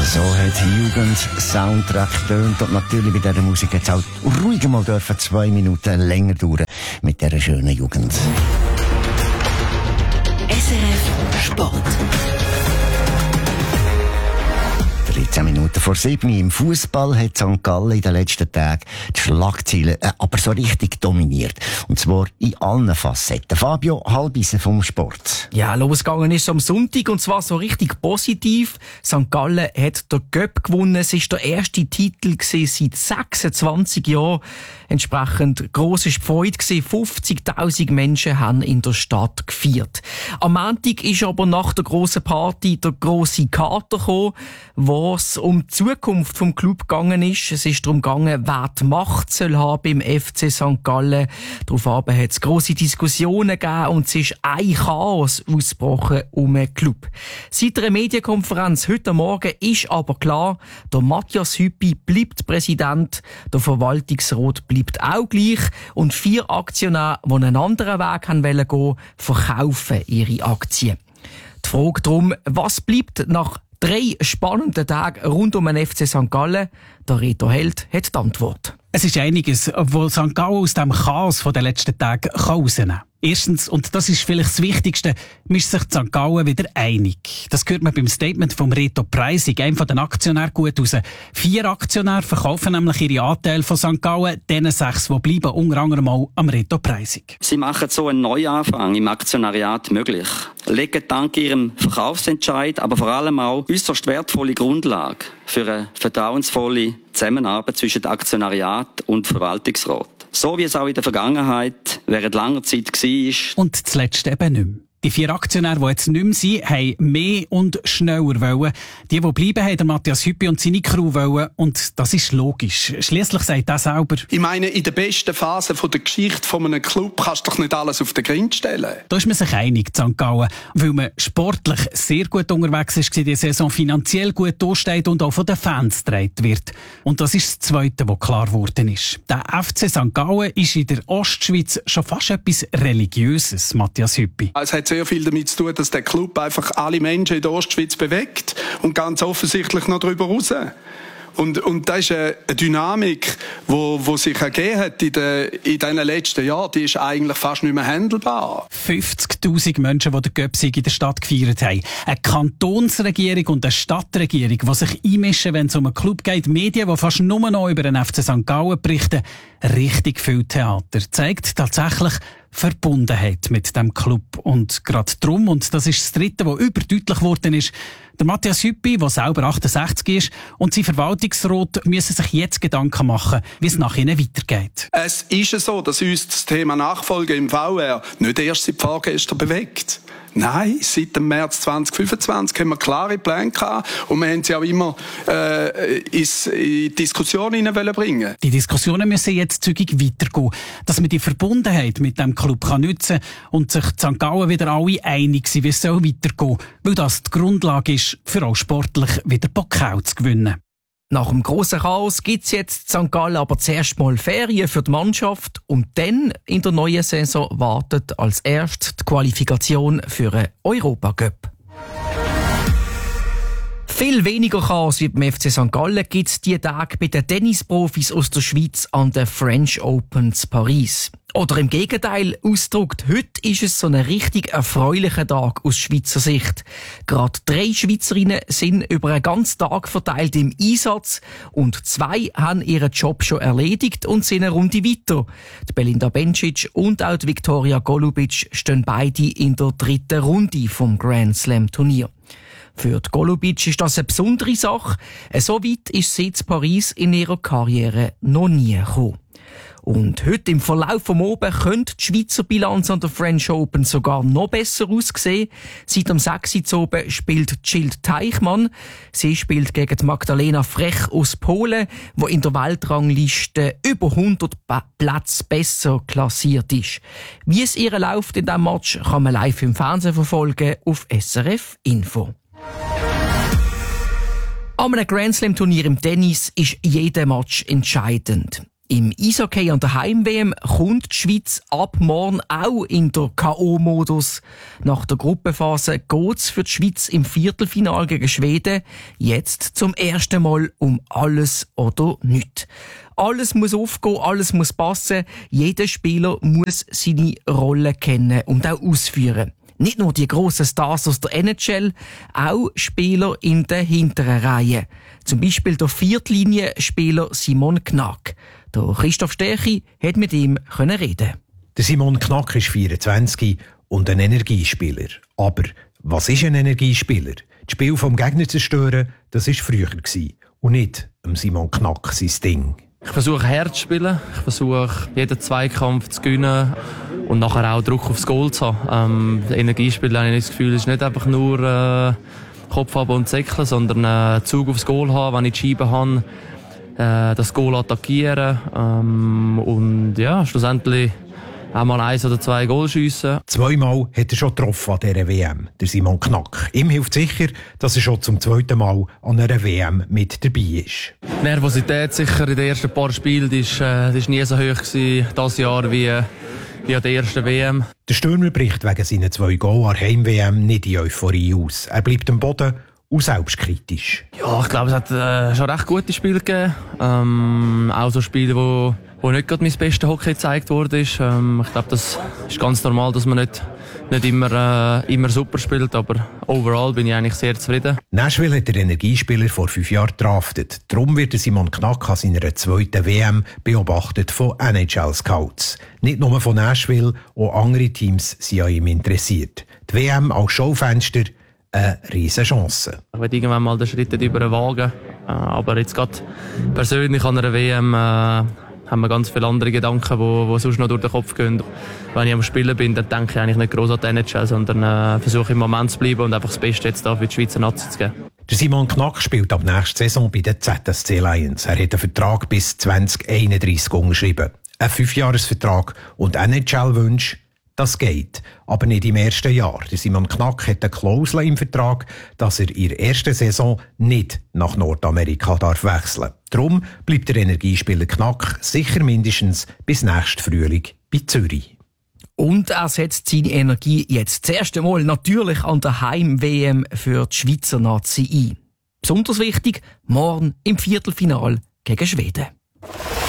So hat die Jugend-Soundtrack getönt und natürlich bei dieser Musik jetzt auch ruhig mal 2 Minuten länger dauern mit dieser schönen Jugend. SRF Sport. 13 Minuten vor 7 Uhr. Im Fußball hat St. Gallen in den letzten Tagen die Schlagzeilen aber so richtig dominiert. Und zwar in allen Facetten. Fabio Halbisen vom Sport. Ja, losgegangen ist am Sonntag und zwar so richtig positiv. St. Gallen hat den Cup gewonnen. Es war der erste Titel seit 26 Jahren. Entsprechend gross war die Freude. 50'000 Menschen haben in der Stadt gefeiert. Am Montag ist aber nach der grossen Party der grosse Kater gekommen, wo es um die Zukunft vom Club gegangen ist. Es ist darum gegangen, wer die Macht soll haben beim FC St. Gallen. Daraufhin hat es grosse Diskussionen gegeben und es ist ein Chaos ausgebrochen um den Club. Seit einer Medienkonferenz heute Morgen ist aber klar, der Matthias Hüppi bleibt Präsident, der Verwaltungsrat bleibt auch gleich und 4 Aktionäre, die einen anderen Weg gehen wollen, verkaufen ihre Aktien. Die Frage darum, was bleibt nach 3 spannenden Tagen rund um den FC St. Gallen? Der Reto Held hat die Antwort. Es ist einiges, wo St. Gallen aus dem Chaos der letzten Tage rausnehmen kann. Erstens, und das ist vielleicht das Wichtigste, ist sich St. Gallen wieder einig. Das hört man beim Statement vom Reto Preisig, einem von den Aktionären, gut raus. 4 Aktionäre verkaufen nämlich ihre Anteile von St. Gallen, denen 6, die bleiben, unter anderem auch am Reto Preisig. Sie machen so einen Neuanfang im Aktionariat möglich. Legen dank ihrem Verkaufsentscheid, aber vor allem auch äußerst wertvolle Grundlage für eine vertrauensvolle Zusammenarbeit zwischen Aktionariat und Verwaltungsrat. So wie es auch in der Vergangenheit während langer Zeit war. Und zuletzt eben nicht mehr. Die 4 Aktionäre, die jetzt nicht mehr sind, haben mehr und schneller wollen. Die bleiben, haben der Matthias Hüppi und seine Crew wollen. Und das ist logisch. Schliesslich sagt er selber: Ich meine, in der besten Phase der Geschichte von einem Club kannst du doch nicht alles auf den Grind stellen. Da ist man sich einig, St. Gallen, weil man sportlich sehr gut unterwegs ist, die Saison finanziell gut dasteht und auch von den Fans getragen wird. Und das ist das Zweite, was klar geworden ist. Der FC St. Gallen ist in der Ostschweiz schon fast etwas Religiöses, Matthias Hüppi. Es hat sehr viel damit zu tun, dass der Club einfach alle Menschen in der Ostschweiz bewegt und ganz offensichtlich noch darüber raus. Und das ist eine Dynamik, wo sich ergeben hat in diesen letzten Jahren, die ist eigentlich fast nicht mehr handelbar. 50'000 Menschen, die den Göpsig in der Stadt gefeiert haben. Eine Kantonsregierung und eine Stadtregierung, die sich einmischen, wenn es um einen Club geht. Medien, die fast nur noch über den FC St. Gallen berichten. Richtig viel Theater. Zeigt tatsächlich Verbundenheit mit dem Club. Und gerade darum, und das ist das Dritte, was überdeutlich geworden ist, der Matthias Hüppi, der selber 68 ist, und sein Verwaltungsrat müssen sich jetzt Gedanken machen, wie es nach ihnen weitergeht. Es ist so, dass uns das Thema Nachfolge im VR nicht erst seit vorgestern bewegt. Nein, seit dem März 2025 haben wir klare Pläne gehabt und wir haben sie auch immer in die Diskussion hineinbringen. Die Diskussionen müssen jetzt zügig weitergehen, dass man die Verbundenheit mit dem Club kann nutzen und sich St. Gallen wieder alle einig sind, wie es soll weitergehen, weil das die Grundlage ist, für auch sportlich wieder Pokal zu gewinnen. Nach dem grossen Chaos gibt's jetzt in St. Gallen aber zuerst mal Ferien für die Mannschaft und dann in der neuen Saison wartet als erstes die Qualifikation für einen Europacup. Viel weniger Chaos wie beim FC St. Gallen gibt's diese Tage bei den Tennisprofis aus der Schweiz an den French Open zu Paris. Oder im Gegenteil ausgedrückt, heute ist es so ein richtig erfreulicher Tag aus Schweizer Sicht. Gerade 3 Schweizerinnen sind über einen ganzen Tag verteilt im Einsatz und 2 haben ihren Job schon erledigt und sind eine Runde weiter. Die Belinda Bencic und auch die Viktoria Golubic stehen beide in der 3. Runde vom Grand Slam Turnier. Für die Golubic ist das eine besondere Sache. So weit ist sie in Paris in ihrer Karriere noch nie gekommen. Und heute im Verlauf vom Oben könnte die Schweizer Bilanz an der French Open sogar noch besser aussehen. Seit dem 6. Uhr oben spielt Jill Teichmann. Sie spielt gegen die Magdalena Frech aus Polen, die in der Weltrangliste über 100 Plätze besser klassiert ist. Wie es ihr läuft in diesem Match, kann man live im Fernsehen verfolgen auf SRF Info. An einem Grand Slam Turnier im Tennis ist jeder Match entscheidend. Im Eishockey an der Heim-WM kommt die Schweiz ab morgen auch in der K.O.-Modus. Nach der Gruppenphase geht's für die Schweiz im Viertelfinale gegen Schweden jetzt zum ersten Mal um alles oder nichts. Alles muss aufgehen, alles muss passen. Jeder Spieler muss seine Rolle kennen und auch ausführen. Nicht nur die grossen Stars aus der NHL, auch Spieler in der hinteren Reihe. Zum Beispiel der Viertlinienspieler Simon Knack. Der Christoph Stärchi hat mit ihm reden. Der Simon Knack ist 24 und ein Energiespieler. Aber was ist ein Energiespieler? Das Spiel vom Gegner zu zerstören, das war früher. Und nicht Simon Knack sein Ding. Ich versuche hart zu spielen, ich versuche jeden Zweikampf zu gewinnen und nachher auch Druck aufs Goal zu haben. Energiespiel, habe ich das Gefühl, ist nicht einfach nur Kopf ab und säckeln, sondern Zug aufs Goal haben, wenn ich die Scheibe habe, das Goal attackieren und ja, schlussendlich auch mal 1 oder 2 Goal schiessen. 2-mal hat er schon getroffen an dieser WM, der Simon Knack. Ihm hilft sicher, dass er schon zum 2. Mal an einer WM mit dabei ist. Die Nervosität sicher in den ersten paar Spielen ist nie so hoch gewesen, dieses Jahr wie an der ersten WM. Der Stürmer bricht wegen seinen 2 Goal an der Heim-WM nicht in Euphorie aus. Er bleibt am Boden und selbstkritisch. Ja, ich glaube, es hat schon recht gute Spiele gegeben. Auch so Spiele, wo nicht gerade mein bester Hockey gezeigt wurde. Ich glaube, das ist ganz normal, dass man nicht immer super spielt, aber overall bin ich eigentlich sehr zufrieden. Nashville hat der Energiespieler vor 5 Jahren gedraftet. Darum wird Simon Knack an seiner 2. WM beobachtet von NHL-Scouts. Nicht nur von Nashville, auch andere Teams sind an ihm interessiert. Die WM als Schaufenster, eine riesen Chance. Ich werde irgendwann mal den Schritt über den Wagen. Aber jetzt gerade persönlich an einer WM haben wir ganz viele andere Gedanken, die sonst noch durch den Kopf gehen. Wenn ich am Spielen bin, dann denke ich eigentlich nicht gross an die NHL, sondern versuche im Moment zu bleiben und einfach das Beste jetzt da für die Schweizer Nazi zu geben. Der Simon Knack spielt ab nächster Saison bei den ZSC Lions. Er hat einen Vertrag bis 2031 unterschrieben. Ein 5-Jahres-Vertrag und NHL-Wunsch, das geht, aber nicht im ersten Jahr. Der Simon Knack hat eine Klausel im Vertrag, dass er in der ersten Saison nicht nach Nordamerika darf wechseln. Darum bleibt der Energiespieler Knack sicher mindestens bis nächsten Frühling bei Zürich. Und er setzt seine Energie jetzt das erste Mal natürlich an der Heim-WM für die Schweizer Nazi ein. Besonders wichtig, morgen im Viertelfinale gegen Schweden.